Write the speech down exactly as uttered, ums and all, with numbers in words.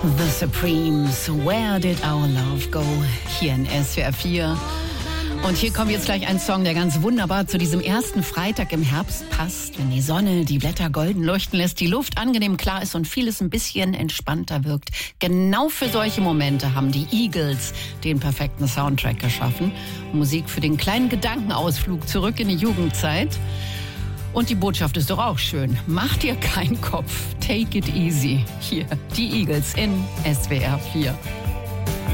The Supremes, Where Did Our Love Go? Hier in S W R vier. Und hier kommt jetzt gleich ein Song, der ganz wunderbar zu diesem ersten Freitag im Herbst passt, wenn die Sonne die Blätter golden leuchten lässt, die Luft angenehm klar ist und vieles ein bisschen entspannter wirkt. Genau für solche Momente haben die Eagles den perfekten Soundtrack geschaffen. Musik für den kleinen Gedankenausflug zurück in die Jugendzeit. Und die Botschaft ist doch auch schön. Mach dir keinen Kopf. Take it easy. Hier, die Eagles in S W R vier.